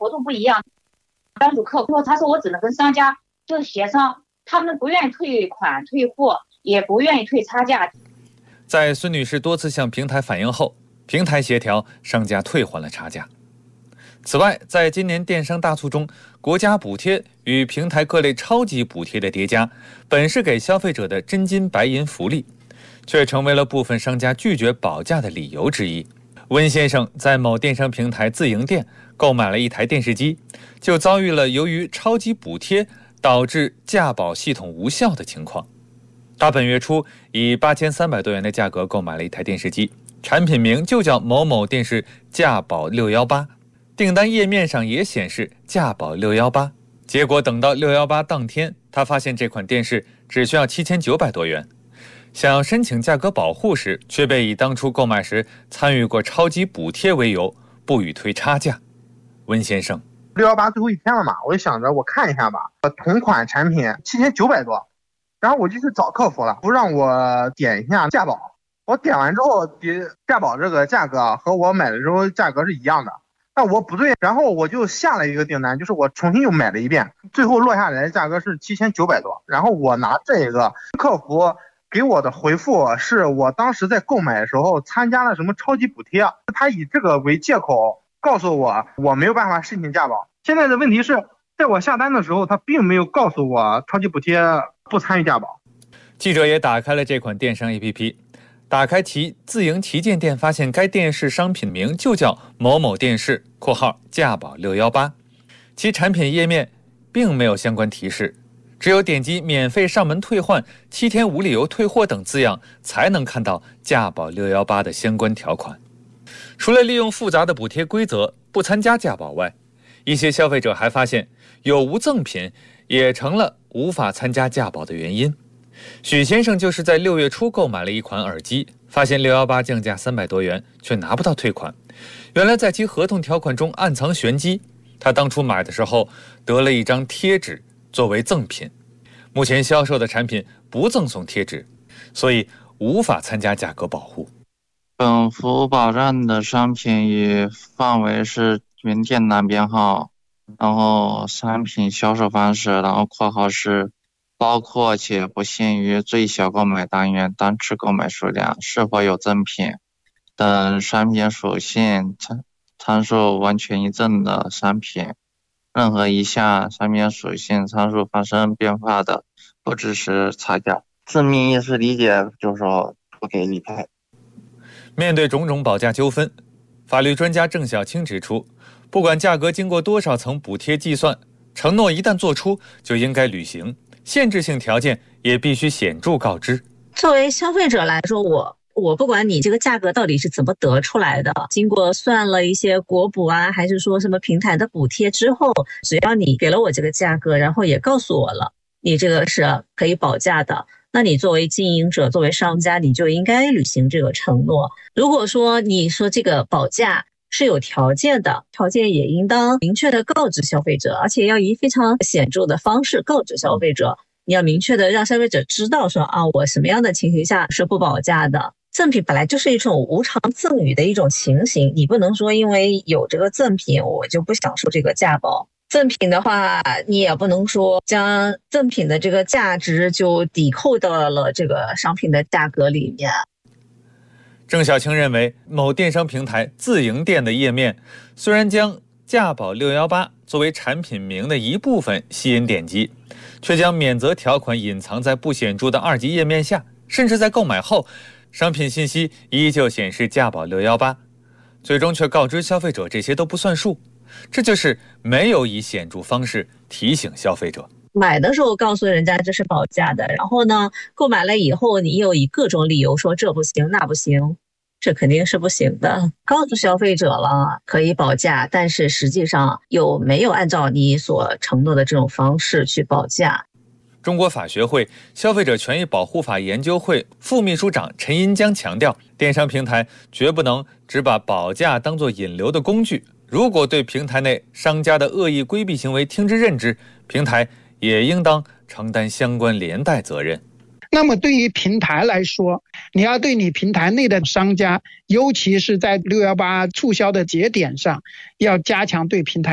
活动不一样。班主客户他说我只能跟商家就协商，他们不愿意退款退货，也不愿意退差价。 在孙女士多次向平台反映后，平台协调商家退还了差价。此外，在今年电商大促中，国家补贴与平台各类超级补贴的叠加，本是给消费者的真金白银福利，却成为了部分商家拒绝保价的理由之一。温先生在某电商平台自营店购买了一台电视机，就遭遇了由于超级补贴导致价保系统无效的情况。他本月初以8300多元的价格购买了一台电视机，产品名就叫某某电视价保618，订单页面上也显示价保618。结果等到618当天，他发现这款电视只需要7900多元。想要申请价格保护时，却被以当初购买时参与过超级补贴为由，不予退差价。温先生 ，618最后一天了嘛，我就想着我看一下吧，同款产品7900多，然后我就去找客服了，不让我点一下价保。我点完之后，价保这个价格和我买的时候价格是一样的，但我不对，然后我就下了一个订单，就是我重新又买了一遍，最后落下来的价格是7900多。然后我拿这个客服给我的回复是我当时在购买的时候参加了什么超级补贴，他以这个为借口告诉我没有办法申请价保。现在的问题是，在我下单的时候，他并没有告诉我超级补贴不参与价保。 记者也打开了这款电商 APP， 打开其自营旗舰店，发现该电视商品名就叫某某电视（括号价保618），其产品页面并没有相关提示，只有点击免费上门退换、7天无理由退货等字样，才能看到价保618的相关条款。除了利用复杂的补贴规则不参加价保外，一些消费者还发现有无赠品也成了无法参加价保的原因。许先生就是在6月初购买了一款耳机，发现618降价300多元，却拿不到退款。原来在其合同条款中暗藏玄机，他当初买的时候得了一张贴纸作为赠品，目前销售的产品不赠送贴纸，所以无法参加价格保护。 本服务保障的商品与范围是原店栏编号，然后商品销售方式，然后括号是包括且不限于最小购买单元、单次购买数量、是否有赠品等商品属性参数完全一致的商品。任何一项商品属性参数发生变化的，不支持差价。字面意思理解就是说不给理赔。 面对种种保价纠纷，法律专家郑晓青指出，不管价格经过多少层补贴计算，承诺一旦做出就应该履行，限制性条件也必须显著告知。 作为消费者来说，我不管你这个价格到底是怎么得出来的，经过算了一些国补啊，还是说什么平台的补贴之后，只要你给了我这个价格，然后也告诉我了你这个是可以保价的，那你作为经营者，作为商家，你就应该履行这个承诺。如果说你说这个保价是有条件的，条件也应当明确的告知消费者，而且要以非常显著的方式告知消费者。你要明确的让消费者知道说啊，我什么样的情形下是不保价的。赠品本来就是一种无偿赠与的一种情形，你不能说因为有这个赠品我就不享受这个价保。赠品的话，你也不能说将赠品的这个价值就抵扣到了这个商品的价格里面。 郑晓青认为，某电商平台自营店的页面虽然将价保618作为产品名的一部分吸引点击，却将免责条款隐藏在不显著的二级页面下，甚至在购买后商品信息依旧显示价保618，最终却告知消费者这些都不算数，这就是没有以显著方式提醒消费者。 买的时候告诉人家这是保价的，然后呢，购买了以后你又以各种理由说这不行那不行，这肯定是不行的。告诉消费者了可以保价，但是实际上又没有按照你所承诺的这种方式去保价。 中国法学会消费者权益保护法研究会副秘书长陈银江强调，电商平台绝不能只把保价当作引流的工具，如果对平台内商家的恶意规避行为听之任之，平台也应当承担相关连带责任。 那么对于平台来说，你要对你平台内的商家，尤其是在618促销的节点上，要加强对平台